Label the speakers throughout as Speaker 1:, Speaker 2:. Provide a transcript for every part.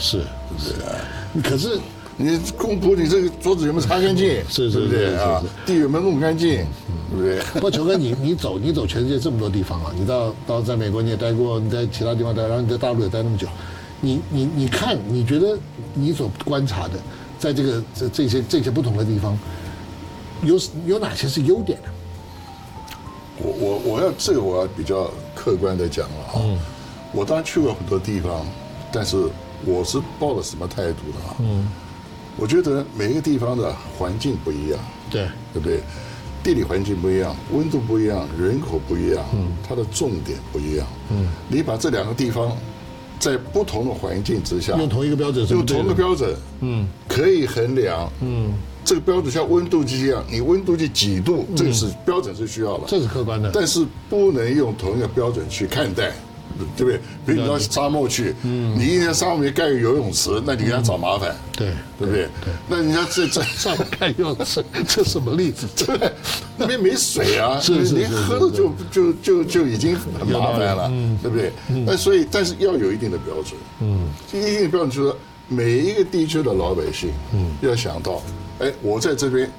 Speaker 1: 是
Speaker 2: 对不对啊？
Speaker 1: 可是
Speaker 2: 你公仆，你这个桌子有没有擦干净？
Speaker 1: 是
Speaker 2: 对不对啊？地有没有弄干净？对不对？
Speaker 1: 不过球哥，你走全世界这么多地方啊，你到在美国你也待过，你在其他地方待，然后你在大陆也待那么久，你看，你觉得你所观察的，在这些不同的地方，有哪些是优点呢？
Speaker 2: 我要比较客观的讲了啊。我当然去过很多地方，但是我是抱着什么态度的啊？我觉得每一个地方的环境不一样，
Speaker 1: 对
Speaker 2: 不对？地理环境不一样，温度不一样，人口不一样，它的重点不一样。你把这两个地方在不同的环境之下，
Speaker 1: 用同一个标准，
Speaker 2: 用同一个标准，可以衡量，这个标准像温度计一样，你温度计几度，这个是标准是需要的，
Speaker 1: 这是客观的，
Speaker 2: 但是不能用同一个标准去看待。对不对？比如你到沙漠去，你一天沙漠里盖个游泳池，那你给他找麻烦，
Speaker 1: 对
Speaker 2: 不对？那人家这
Speaker 1: 上面盖游泳池，这什么例子？
Speaker 2: 对，那边没水啊，
Speaker 1: 你
Speaker 2: 喝了就已经很麻烦了，对不对？那所以，但是要有一定的标准，一定的标准就是说，每一个地区的老百姓，要想到，哎，我在这边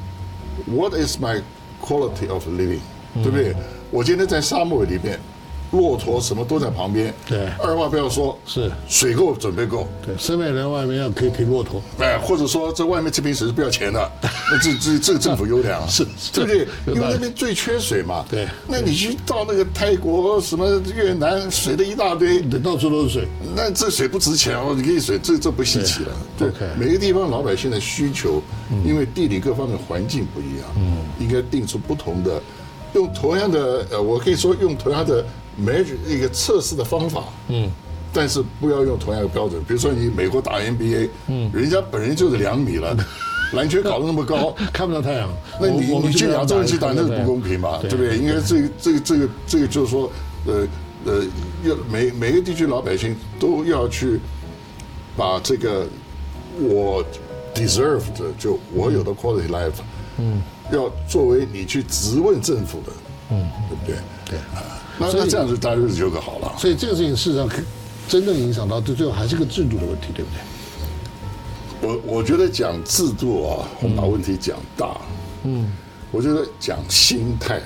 Speaker 2: ，What is my quality of living？对不对？我今天在沙漠里面。骆驼什么都在旁边，
Speaker 1: 对，
Speaker 2: 二话不要说，
Speaker 1: 是
Speaker 2: 水够准备够，
Speaker 1: 对，身为人外面可以停骆驼，
Speaker 2: 哎，或者说这外面这瓶水是不要钱的，那这个政府优良，
Speaker 1: 是，
Speaker 2: 对不对？因为那边最缺水嘛，
Speaker 1: 对，
Speaker 2: 那你去到那个泰国什么越南，水的一大堆，
Speaker 1: 到处都是水，
Speaker 2: 那这水不值钱哦，你给你水，这不稀奇了，对，每个地方老百姓的需求，因为地理各方面环境不一样，应该定出不同的，用同样的我可以说用同样的。一个测试的方法，但是不要用同样的标准。比如说你美国打 NBA，人家本人就是2米了，篮球搞得那么高，
Speaker 1: 看不到太阳，
Speaker 2: 那你去亚洲人去打那是不公平嘛，对不对？应该这个就是说，要每个地区老百姓都要去把这个我 deserve 的，就我有的 quality life，要作为你去质问政府的，对不对？
Speaker 1: 对。
Speaker 2: 那这样子大家日子就可好了。
Speaker 1: 所以这个事情事实上真正影响到最后还是个制度的问题，对不
Speaker 2: 对？我觉得讲制度啊，我们把问题讲大。我觉得讲心态。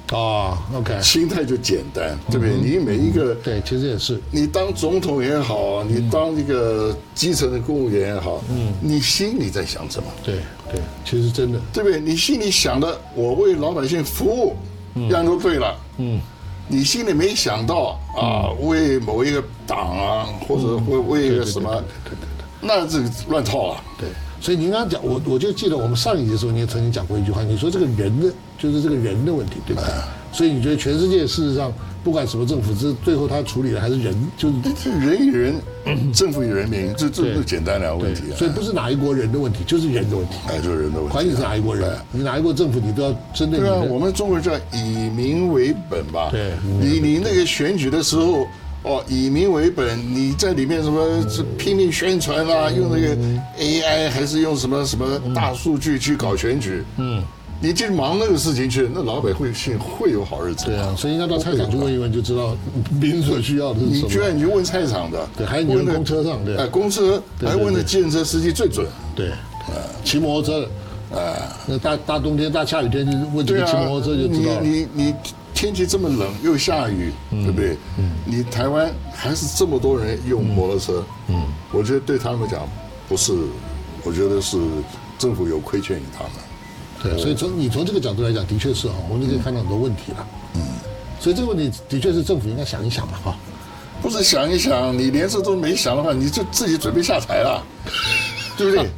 Speaker 1: OK，
Speaker 2: 心态就简单，对不对？你每一个
Speaker 1: 对，其实也是。
Speaker 2: 你当总统也好，你当一个基层的公务员也好，你心里在想什么？
Speaker 1: 对，其实真的，
Speaker 2: 对不对？你心里想的，我为老百姓服务，样都对了。你心里没想到啊，为某一个党啊，或者为一个什么，那这个乱套了。
Speaker 1: 对，所以您刚刚讲，我就记得我们上一集的时候，你也曾经讲过一句话，你说这个人的就是这个人的问题，对吧？所以你觉得全世界事实上不管什么政府，最后他处理的还是人，就是
Speaker 2: 人与人，政府与人民，这简单两个问题。
Speaker 1: 所以不是哪一国人的问题，就是人的问题。
Speaker 2: 就是人的问题。
Speaker 1: 管你是哪一国人，你哪一国政府，你都要针对。
Speaker 2: 对啊，我们中国人叫以民为本吧。
Speaker 1: 对，
Speaker 2: 你那个选举的时候，以民为本，你在里面什么拼命宣传啦，用那个 AI 还是用什么大数据去搞选举，你去忙那个事情去，那老百姓会有好日子。
Speaker 1: 对啊，所以应该到菜场去问一问，就知道民所需要的是什么。
Speaker 2: 你居然你就问菜场的，
Speaker 1: 对，还有你问公车上，对，
Speaker 2: 公车还问的计程车司机最准。
Speaker 1: 对，骑摩托车的，那大冬天大下雨天就问这个骑摩托车就知道了。
Speaker 2: 你天气这么冷又下雨，对不对？你台湾还是这么多人用摩托车，我觉得对他们讲不是，我觉得是政府有亏欠于他们。
Speaker 1: 对，所以你从这个角度来讲，的确是我们就可以看到很多问题了。所以这个问题的确是政府应该想一想嘛，
Speaker 2: 不是想一想，你连这都没想的话，你就自己准备下台了，对不对？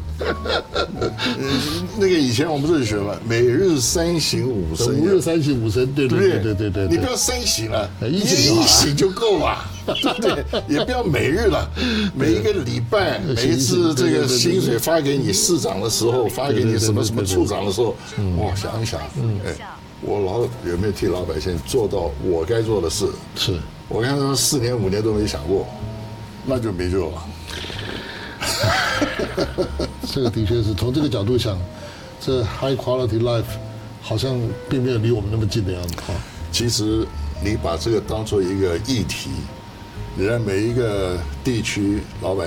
Speaker 2: 那个以前我们这里学嘛，每日3省吾身
Speaker 1: ，5日3省吾身，对，
Speaker 2: 你不要3省了，一省就够了，对不对？也不要每日了，每一个礼拜，每一次这个薪水发给你市长的时候，发给你什么处长的时候，哇，想一想，我有没有替老百姓做到我该做的事？
Speaker 1: 是
Speaker 2: 我看他4年5年都没想过，那就没救了。
Speaker 1: 这个的确是从这个角度想，这 high quality life 好像并没有离我们那么近的样子。
Speaker 2: 其实你把这个当做一个议题，你让每一个地区老百